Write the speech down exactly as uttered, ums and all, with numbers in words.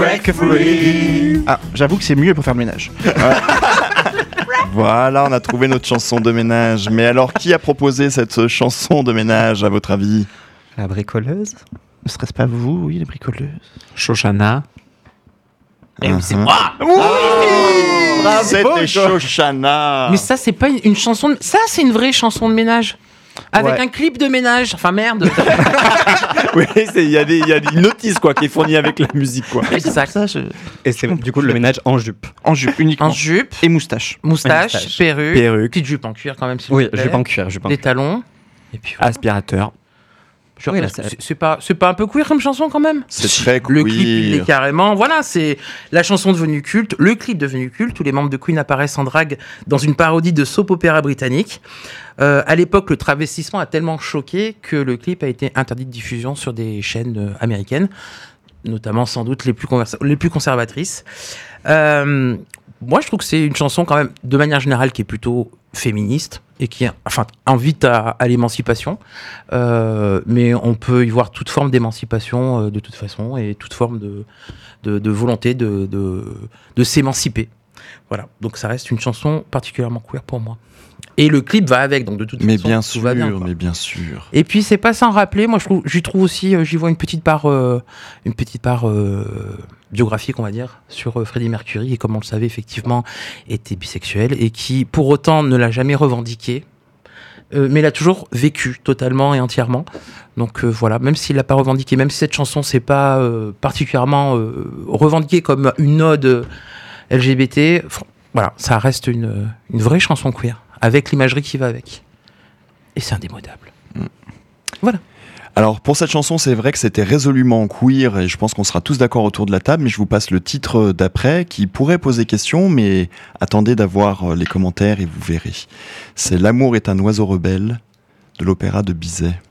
Break free. Ah, j'avoue que c'est mieux pour faire le ménage. Voilà, on a trouvé notre chanson de ménage. Mais alors, qui a proposé cette chanson de ménage, à votre avis ? La bricoleuse. Ne serait-ce pas vous, oui, les bricoleuses? Shoshana. Eh oui, c'est moi. C'était Shoshana. Mais ça, c'est pas une, une chanson. De... Ça, c'est une vraie chanson de ménage. Avec Ouais. un clip de ménage. Enfin, merde. Oui, il y a des, il y a une notice quoi qui est fournie avec la musique quoi. Exact. Ça, je... Et c'est du coup le ménage en jupe. En jupe, uniquement. En jupe, Et moustache. moustache, Moustache. perruque, Perruque. petite jupe en cuir quand même. s'il Oui, vous plaît. jupe en cuir, jupe en Des cuir. talons. Et puis voilà. Aspirateur. Genre, Oui, là, c'est, c'est- c'est pas, c'est pas un peu queer comme chanson quand même. C'est très Le clip, il est queer. carrément. Voilà, c'est la chanson devenue culte, le clip devenu culte. Tous les membres de Queen apparaissent en drague dans une parodie de soap opéra britannique. Euh, à l'époque, le travestissement a tellement choqué que le clip a été interdit de diffusion sur des chaînes euh, américaines, notamment sans doute les plus, conversa- les plus conservatrices. Euh, moi, je trouve que c'est une chanson quand même, de manière générale, qui est plutôt féministe et qui enfin, invite à, à l'émancipation. Euh, mais on peut y voir toute forme d'émancipation euh, de toute façon et toute forme de, de, de volonté de, de, de s'émanciper. Voilà, donc ça reste une chanson particulièrement queer pour moi. Et le clip va avec, donc de toute Mais façon, bien tout sûr, va bien, quoi. mais bien sûr. Et puis c'est pas sans rappeler, moi je trouve, j'y trouve aussi, euh, j'y vois une petite part, euh, une petite part euh, biographique, on va dire, sur euh, Freddie Mercury, qui, comme on le savait effectivement, était bisexuel et qui, pour autant, ne l'a jamais revendiqué, euh, mais l'a toujours vécu totalement et entièrement. Donc euh, voilà, même s'il l'a pas revendiqué, même si cette chanson c'est pas euh, particulièrement euh, revendiqué comme une ode euh, L G B T, fr- voilà, ça reste une, une vraie chanson queer avec l'imagerie qui va avec. Et c'est indémodable. Mm. Voilà. Alors pour cette chanson, c'est vrai que c'était résolument queer et je pense qu'on sera tous d'accord autour de la table, mais je vous passe le titre d'après qui pourrait poser question, mais attendez d'avoir les commentaires et vous verrez. C'est L'amour est un oiseau rebelle de l'opéra de Bizet.